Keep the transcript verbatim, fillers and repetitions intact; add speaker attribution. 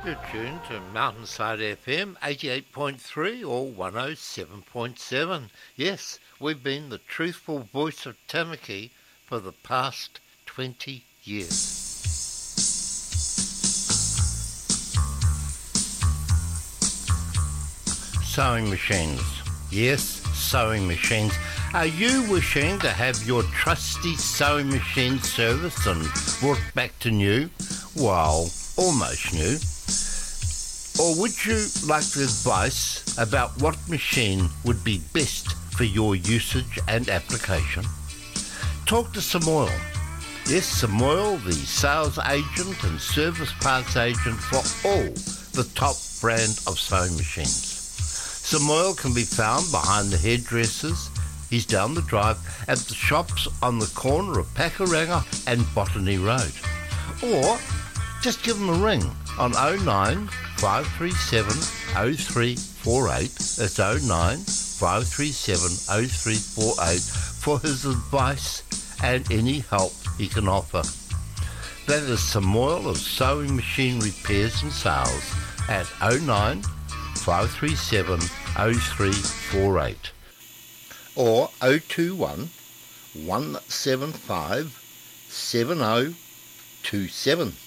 Speaker 1: You're tuned to Mountainside F M eighty-eight point three or one oh seven point seven. Yes, we've been the truthful voice of Tamaki for the past twenty years. Sewing machines. Yes, sewing machines. Are you wishing to have your trusty sewing machine serviced and brought back to new? Well, almost new. Or would you like advice about what machine would be best for your usage and application? Talk to Samoil. Yes, Samoil, the sales agent and service parts agent for all the top brand of sewing machines. Samoil can be found behind the hairdressers. He's down the drive at the shops on the corner of Pakuranga and Botany Road. Or just give him a ring on oh nine, five three seven, oh three four eight. That's oh nine, five three seven, oh three four eight for his advice and any help he can offer. That is Samoil of Sewing Machine Repairs and Sales at oh nine, five three seven, oh three four eight or oh two one, one seven five, seven oh two seven.